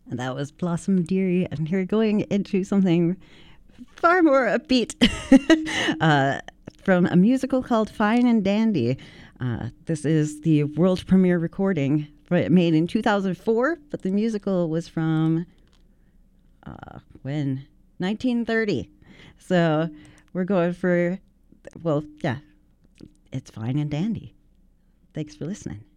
And that was Blossom Dearie. And here going into something far more upbeat from a musical called Fine and Dandy. This is the world premiere recording made in 2004, but the musical was from when? 1930. So we're going for, well, yeah, it's Fine and Dandy. Thanks for listening.